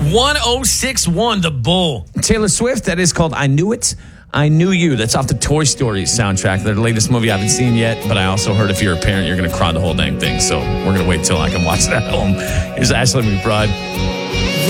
1061, The Bull. Taylor Swift, that is called I Knew It, I Knew You. That's off the Toy Story soundtrack, their latest movie I haven't seen yet, but I also heard if you're a parent, you're going to cry the whole dang thing. So we're going to wait till I can watch it at home. Here's Ashley McBride.